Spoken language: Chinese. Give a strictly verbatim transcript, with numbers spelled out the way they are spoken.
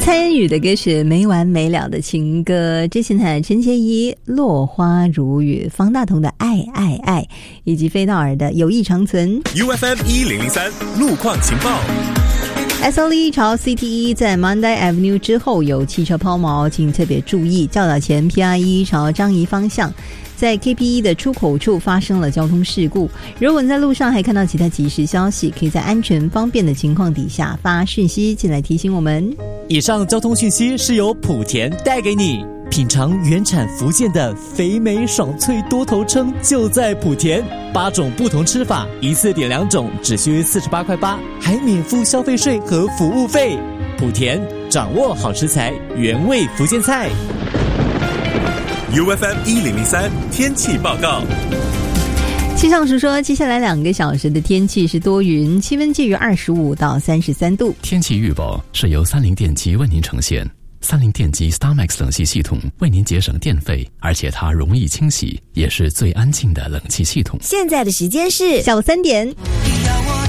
参与的歌曲没完没了的情歌，之前的陈洁仪落花如雨，方大同的爱爱爱，以及飞道尔的友谊长存。 U F M 一零零三路况情报。 S L E 朝 C T E 在 Monday Avenue 之后有汽车抛锚，请特别注意。较早前 P R E 朝樟宜方向在 K P E 的出口处发生了交通事故。如果你在路上还看到其他即时消息，可以在安全方便的情况底下发讯息进来提醒我们。 以上交通讯息是由莆田带给你。品尝原产福建的肥美爽脆多头鲭就在莆田，八种不同吃法，一次点两种，只需四十八块八，还免付消费税和服务费。莆田掌握好食材，原味福建菜。 U F M 一零零三天气报告。 气象署说，接下来两个小时的天气是多云，气温介于二十五到三十三度。 天气预报是由三菱电机为您呈现。三菱电机 StarMax 冷气系统为您节省电费，而且它容易清洗，也是最安静的冷气系统。 现在的时间是下午三点。